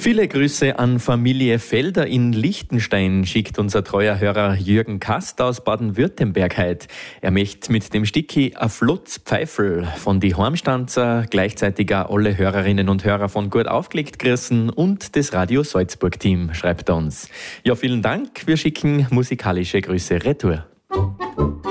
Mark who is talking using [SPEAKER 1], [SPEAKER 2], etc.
[SPEAKER 1] Viele Grüße an Familie Felder in Liechtenstein, schickt unser treuer Hörer Jürgen Kast aus Baden-Württemberg heut. Er möchte mit dem Sticki a Flutz Pfeifel von die Heimstanzer, gleichzeitig auch alle Hörerinnen und Hörer von Gut aufgelegt grüßen und das Radio Salzburg-Team, schreibt er uns. Ja, vielen Dank. Wir schicken musikalische Grüße retour.